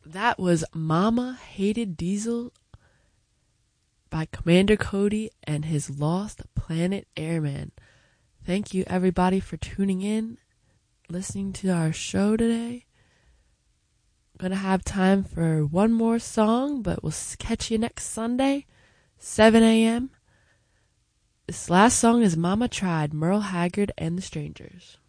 That was Mama Hated Diesel by Commander Cody and his Lost Planet Airman. Thank you everybody for tuning in, listening to our show today. I'm gonna have time for one more song, but we'll catch you next Sunday, 7 a.m. This last song is Mama Tried, Merle Haggard and the Strangers.